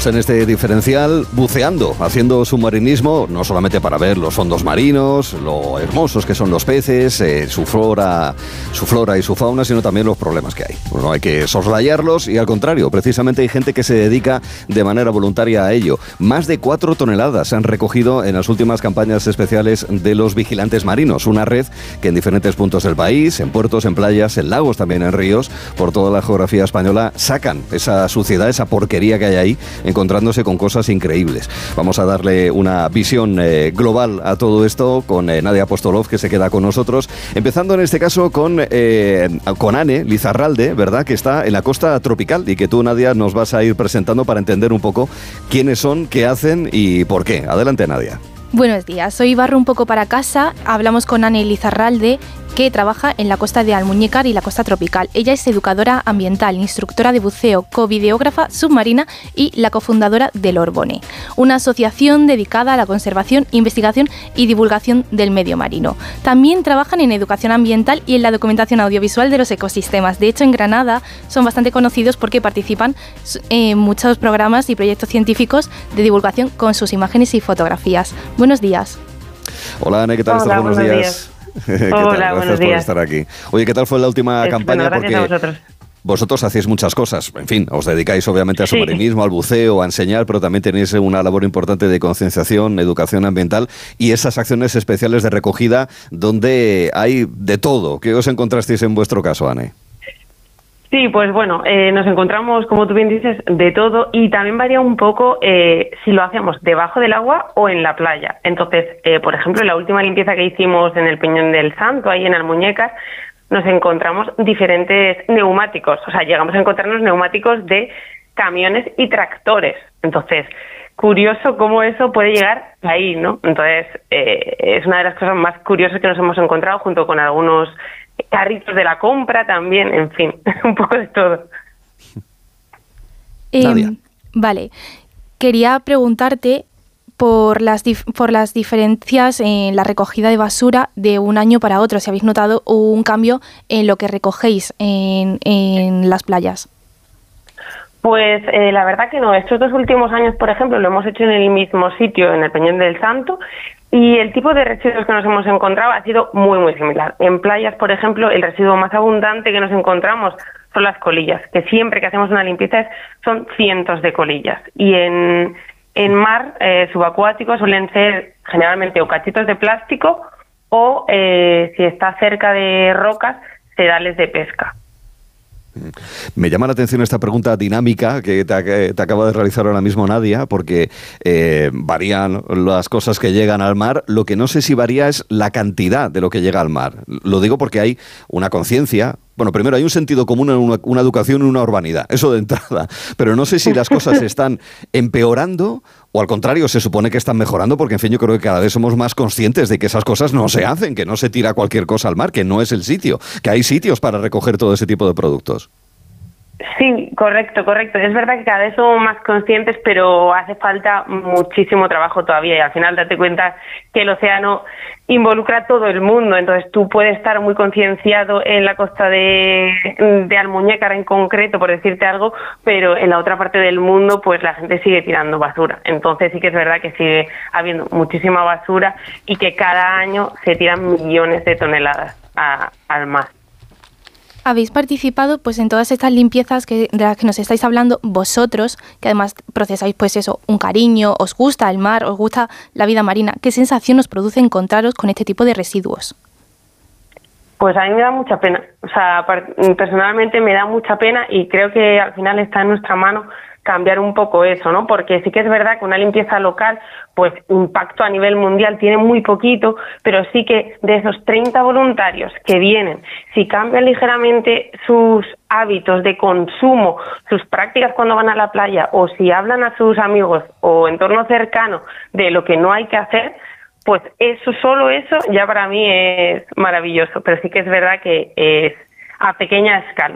Estamos en este diferencial buceando, haciendo submarinismo, no solamente para ver los fondos marinos, lo hermosos que son los peces, su flora y su fauna, sino también los problemas que hay. Bueno, hay que soslayarlos y al contrario, precisamente hay gente que se dedica de manera voluntaria a ello. Más de 4 toneladas se han recogido en las últimas campañas especiales de los vigilantes marinos, una red que en diferentes puntos del país, en puertos, en playas, en lagos, también en ríos, por toda la geografía española, sacan esa suciedad, esa porquería que hay ahí, encontrándose con cosas increíbles. Vamos a darle una visión global a todo esto con Nadia Apostolov, que se queda con nosotros, empezando en este caso con Ane Lizarralde, ¿verdad?, que está en la costa tropical y que tú, Nadia, nos vas a ir presentando para entender un poco quiénes son, qué hacen y por qué. Adelante, Nadia. Buenos días, hoy barro un poco para casa. Hablamos con Ane Lizarralde, que trabaja en la costa de Almuñécar y la costa tropical. Ella es educadora ambiental, instructora de buceo, covideógrafa submarina y la cofundadora del Orbone, una asociación dedicada a la conservación, investigación y divulgación del medio marino. También trabajan en educación ambiental y en la documentación audiovisual de los ecosistemas. De hecho, en Granada son bastante conocidos porque participan en muchos programas y proyectos científicos de divulgación con sus imágenes y fotografías. Buenos días. Hola, Ane, ¿qué tal? Hola, buenos días. Hola, Gracias buenos días por estar aquí. Oye, ¿qué tal fue la última campaña? Bueno, gracias a vosotros. Vosotros hacéis muchas cosas, en fin, os dedicáis obviamente al submarinismo, al buceo, a enseñar, pero también tenéis una labor importante de concienciación, educación ambiental y esas acciones especiales de recogida donde hay de todo. ¿Qué os encontrasteis en vuestro caso, Ane? Sí, pues bueno, nos encontramos, como tú bien dices, de todo y también varía un poco si lo hacemos debajo del agua o en la playa. Entonces, por ejemplo, en la última limpieza que hicimos en el Peñón del Santo, ahí en Almuñécar, nos encontramos diferentes neumáticos. O sea, llegamos a encontrarnos neumáticos de camiones y tractores. Entonces, curioso cómo eso puede llegar ahí, ¿no? Entonces, es una de las cosas más curiosas que nos hemos encontrado junto con algunos carritos de la compra también, en fin, un poco de todo. Vale, quería preguntarte por las diferencias en la recogida de basura de un año para otro, si habéis notado un cambio en lo que recogéis en las playas. Pues la verdad que no. Estos 2 últimos años, por ejemplo, lo hemos hecho en el mismo sitio, en el Peñón del Santo, y el tipo de residuos que nos hemos encontrado ha sido muy, muy similar. En playas, por ejemplo, el residuo más abundante que nos encontramos son las colillas, que siempre que hacemos una limpieza son cientos de colillas. Y en mar subacuático suelen ser generalmente o cachitos de plástico o, si está cerca de rocas, sedales de pesca. Me llama la atención esta pregunta dinámica que te acaba de realizar ahora mismo Nadia, porque varían las cosas que llegan al mar. Lo que no sé si varía es la cantidad de lo que llega al mar. Lo digo porque hay una conciencia. Bueno, primero hay un sentido común en una educación y una urbanidad, eso de entrada. Pero no sé si las cosas están empeorando o al contrario se supone que están mejorando, porque en fin yo creo que cada vez somos más conscientes de que esas cosas no se hacen, que no se tira cualquier cosa al mar, que no es el sitio, que hay sitios para recoger todo ese tipo de productos. Sí, correcto. Es verdad que cada vez somos más conscientes, pero hace falta muchísimo trabajo todavía y al final date cuenta que el océano involucra a todo el mundo. Entonces tú puedes estar muy concienciado en la costa de Almuñécar en concreto, por decirte algo, pero en la otra parte del mundo pues la gente sigue tirando basura. Entonces sí que es verdad que sigue habiendo muchísima basura y que cada año se tiran millones de toneladas al mar. Habéis participado pues en todas estas limpiezas de las que nos estáis hablando vosotros, que además procesáis pues eso, un cariño, os gusta el mar, os gusta la vida marina. ¿Qué sensación os produce encontraros con este tipo de residuos? Pues a mí me da mucha pena. O sea, personalmente me da mucha pena y creo que al final está en nuestra mano cambiar un poco eso, ¿no? Porque sí que es verdad que una limpieza local, pues impacto a nivel mundial tiene muy poquito, pero sí que de esos 30 voluntarios que vienen, si cambian ligeramente sus hábitos de consumo, sus prácticas cuando van a la playa, o si hablan a sus amigos o entorno cercano de lo que no hay que hacer, pues solo eso ya para mí es maravilloso, pero sí que es verdad que es a pequeña escala.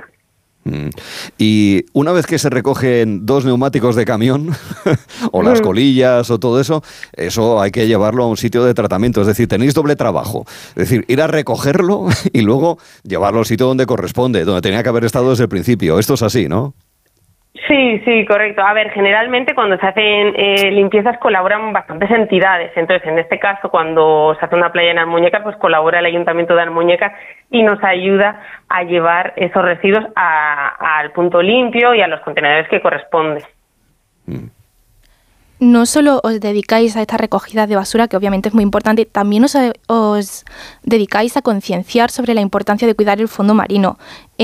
Y una vez que se recogen 2 neumáticos de camión o las colillas o todo eso, eso hay que llevarlo a un sitio de tratamiento, es decir, tenéis doble trabajo, es decir, ir a recogerlo y luego llevarlo al sitio donde corresponde, donde tenía que haber estado desde el principio. Esto es así, ¿no? Sí, correcto. A ver, generalmente cuando se hacen limpiezas colaboran bastantes entidades. Entonces, en este caso, cuando se hace una playa en Almuñécar, pues colabora el Ayuntamiento de Almuñécar y nos ayuda a llevar esos residuos al punto limpio y a los contenedores que corresponden. No solo os dedicáis a esta recogida de basura, que obviamente es muy importante, también os dedicáis a concienciar sobre la importancia de cuidar el fondo marino.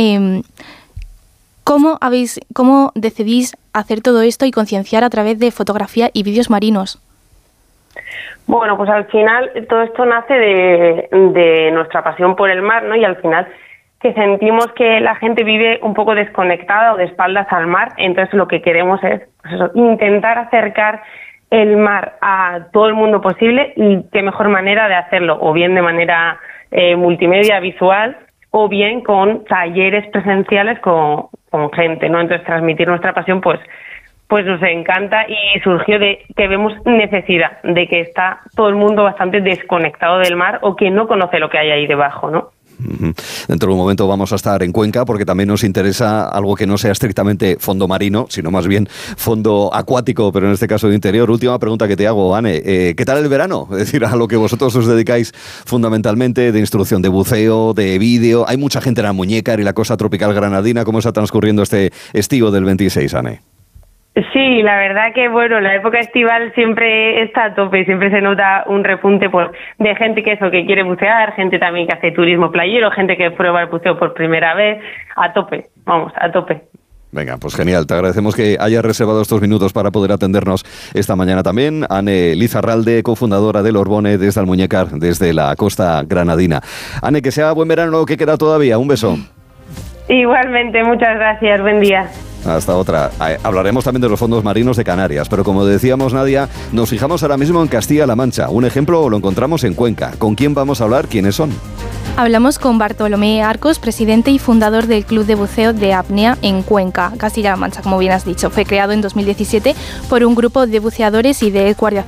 ¿Cómo decidís hacer todo esto y concienciar a través de fotografía y vídeos marinos? Bueno, pues al final todo esto nace de nuestra pasión por el mar, ¿no? Y al final que sentimos que la gente vive un poco desconectada o de espaldas al mar, entonces lo que queremos es pues eso, intentar acercar el mar a todo el mundo posible, y qué mejor manera de hacerlo, o bien de manera multimedia, visual, o bien con talleres presenciales con gente, ¿no? Entonces transmitir nuestra pasión pues nos encanta, y surgió de que vemos necesidad de que está todo el mundo bastante desconectado del mar o que no conoce lo que hay ahí debajo, ¿no? Dentro de un momento vamos a estar en Cuenca porque también nos interesa algo que no sea estrictamente fondo marino, sino más bien fondo acuático, pero en este caso de interior. Última pregunta que te hago, Anne. ¿Qué tal el verano? Es decir, a lo que vosotros os dedicáis fundamentalmente, de instrucción de buceo, de vídeo. Hay mucha gente en Almuñécar y la costa tropical granadina. ¿Cómo está transcurriendo este estío del 26, Anne? Sí, la verdad que bueno, la época estival siempre está a tope, siempre se nota un repunte de gente que quiere bucear, gente también que hace turismo playero, gente que prueba el buceo por primera vez, a tope, vamos, a tope. Venga, pues genial, te agradecemos que hayas reservado estos minutos para poder atendernos esta mañana también. Anne Lizarralde, cofundadora del Orbone desde Almuñécar, desde la costa granadina. Anne, que sea buen verano lo que queda todavía, un beso. Igualmente, muchas gracias, buen día. Hasta otra. Hablaremos también de los fondos marinos de Canarias, pero como decíamos, Nadia, nos fijamos ahora mismo en Castilla-La Mancha. Un ejemplo lo encontramos en Cuenca. ¿Con quién vamos a hablar? ¿Quiénes son? Hablamos con Bartolomé Arcos, presidente y fundador del Club de Buceo de Apnea en Cuenca, Castilla-La Mancha, como bien has dicho. Fue creado en 2017 por un grupo de buceadores y de guardias